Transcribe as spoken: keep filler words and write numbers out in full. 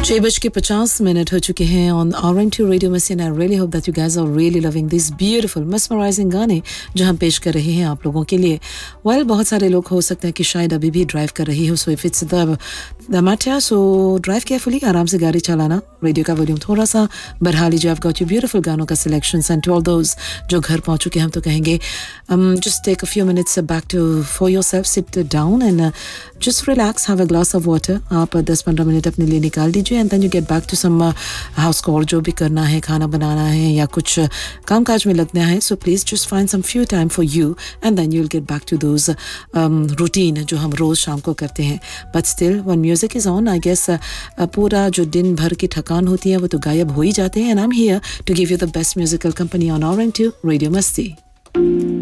छह बज के पचास मिनट हो चुके हैं on are N to radio मस्ती and I really hope that you guys are really loving this beautiful mesmerizing गाने जो हम पेश कर रहे हैं आप लोगों के लिए। वेल well, बहुत सारे लोग हो सकते हैं कि शायद अभी भी ड्राइव कर रही हो, so if it's the the matter so drive carefully, आराम से गाड़ी चलाना, रेडियो का वॉल्यूम थोड़ा सा बढ़ा लीजिए। I have got you beautiful गानों का selection and to all those जो घर पहुंच चुके हैं हम तो कहेंगे just take a few minutes back to for yourself, sit down and just relax, have a glass of water. आप दस पंद्रह मिनट अपने लिए निकाल दीजिए and then you get back to some house core, जो भी करना है, खाना बनाना है या कुछ काम काज में लगना है। So please just find some few time for you and then you will get back to those routine जो हम रोज शाम को करते हैं। But still when music is on, I guess पूरा जो दिन भर की थकान होती है वो तो गायब हो ही जाते हैं। And I am here to give you the best musical company on are N to radio मस्ती।